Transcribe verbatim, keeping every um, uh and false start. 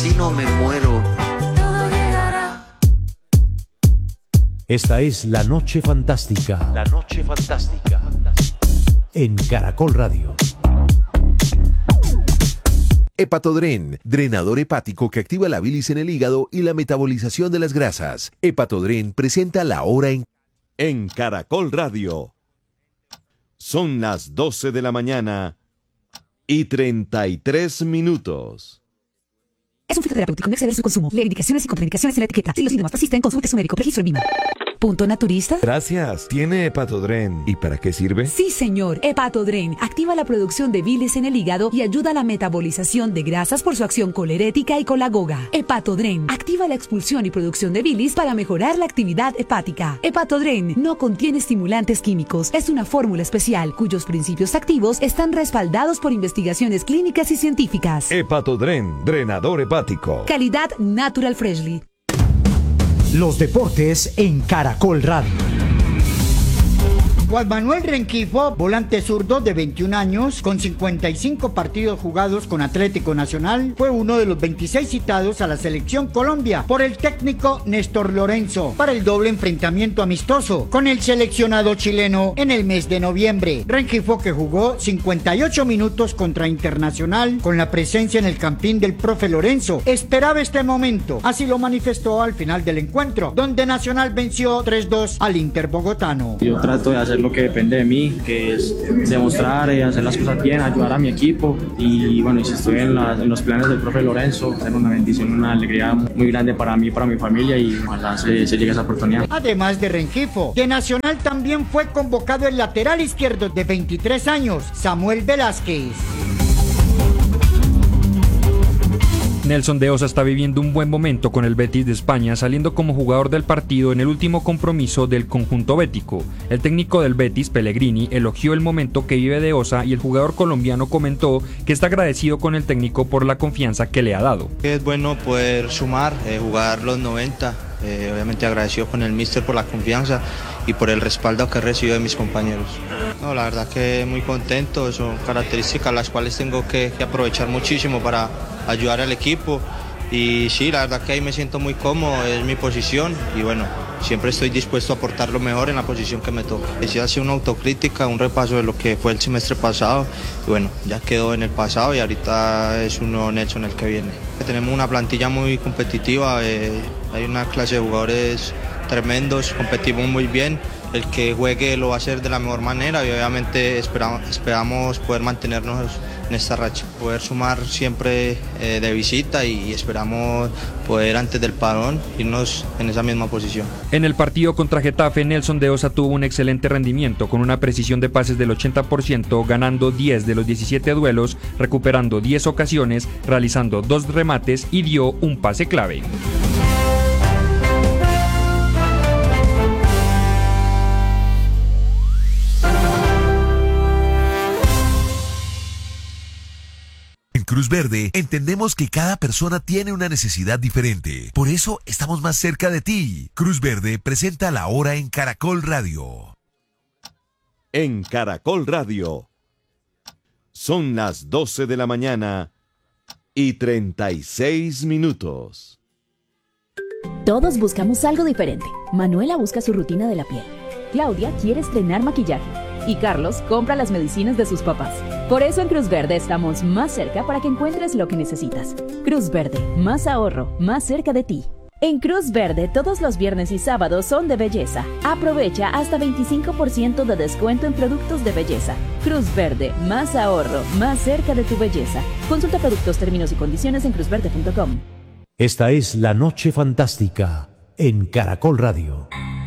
Si no me muero, todo llegará. Esta es La Noche Fantástica. La Noche Fantástica. En Caracol Radio. Hepatodren, drenador hepático que activa la bilis en el hígado y la metabolización de las grasas. Hepatodren presenta La Hora en... En Caracol Radio. Son las doce de la mañana y treinta y tres minutos. Es un fitoterapéutico, no exceder su consumo. Lee indicaciones y contraindicaciones en la etiqueta. Si los síntomas persisten, consulte su médico. Registro en Vima. ¿Punto naturista? Gracias. ¿Tiene Hepatodren? ¿Y para qué sirve? Sí, señor. Hepatodren activa la producción de bilis en el hígado y ayuda a la metabolización de grasas por su acción colerética y colagoga. Hepatodren activa la expulsión y producción de bilis para mejorar la actividad hepática. Hepatodren no contiene estimulantes químicos. Es una fórmula especial cuyos principios activos están respaldados por investigaciones clínicas y científicas. Hepatodren, drenador hepático. Calidad Natural Freshly. Los deportes en Caracol Radio. Juan Manuel Rengifo, volante zurdo de veintiún años, con cincuenta y cinco partidos jugados con Atlético Nacional, fue uno de los veintiséis citados a la Selección Colombia por el técnico Néstor Lorenzo para el doble enfrentamiento amistoso con el seleccionado chileno en el mes de noviembre. Rengifo, que jugó cincuenta y ocho minutos contra Internacional con la presencia en el campín del profe Lorenzo, esperaba este momento. Así lo manifestó al final del encuentro, donde Nacional venció tres dos al Inter bogotano. Yo trato de hacer lo que depende de mí, que es demostrar y hacer las cosas bien, ayudar a mi equipo y bueno, y si estoy en, la, en los planes del profe Lorenzo, es una bendición, una alegría muy grande para mí, para mi familia y ojalá se, se llegue a esa oportunidad. Además de Rengifo, de Nacional también fue convocado el lateral izquierdo de veintitrés años, Samuel Velázquez. Nelson de Osa está viviendo un buen momento con el Betis de España, saliendo como jugador del partido en el último compromiso del conjunto bético. El técnico del Betis, Pellegrini, elogió el momento que vive de Osa y el jugador colombiano comentó que está agradecido con el técnico por la confianza que le ha dado. Es bueno poder sumar, eh, jugar los noventa, eh, obviamente agradecido con el míster por la confianza y por el respaldo que he recibido de mis compañeros. No, la verdad que muy contento, son características las cuales tengo que, que aprovechar muchísimo para ayudar al equipo y sí, la verdad que ahí me siento muy cómodo, es mi posición y bueno, siempre estoy dispuesto a aportar lo mejor en la posición que me toca. Decía hacer una autocrítica, un repaso de lo que fue el semestre pasado y bueno, ya quedó en el pasado y ahorita es un nuevo Nelson el que viene. Tenemos una plantilla muy competitiva, eh, hay una clase de jugadores tremendos, competimos muy bien, el que juegue lo va a hacer de la mejor manera y obviamente esperamos, esperamos poder mantenernos en esta racha, poder sumar siempre eh, de visita y esperamos poder antes del parón irnos en esa misma posición. En el partido contra Getafe, Nelson de Osa tuvo un excelente rendimiento con una precisión de pases del ochenta por ciento, ganando diez de los diecisiete duelos, recuperando diez ocasiones, realizando dos remates y dio un pase clave. En Cruz Verde entendemos que cada persona tiene una necesidad diferente. Por eso estamos más cerca de ti. Cruz Verde presenta La Hora en Caracol Radio. En Caracol Radio. Son las doce de la mañana y treinta y seis minutos. Todos buscamos algo diferente. Manuela busca su rutina de la piel. Claudia quiere estrenar maquillaje. Y Carlos compra las medicinas de sus papás. Por eso en Cruz Verde estamos más cerca para que encuentres lo que necesitas. Cruz Verde, más ahorro, más cerca de ti. En Cruz Verde todos los viernes y sábados son de belleza. Aprovecha hasta veinticinco por ciento de descuento en productos de belleza. Cruz Verde, más ahorro, más cerca de tu belleza. Consulta productos, términos y condiciones en cruz verde punto com. Esta es La Noche Fantástica en Caracol Radio.